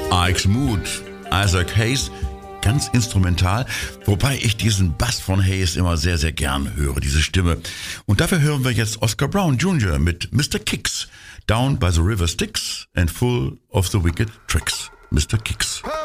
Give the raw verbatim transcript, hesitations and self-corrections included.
Ike's Mood, Isaac Hayes, ganz instrumental, wobei ich diesen Bass von Hayes immer sehr, sehr gern höre, diese Stimme. Und dafür hören wir jetzt Oscar Brown Junior mit Mister Kicks, Down by the River Styx and Full of the Wicked Tricks. Mister Kicks. Hey!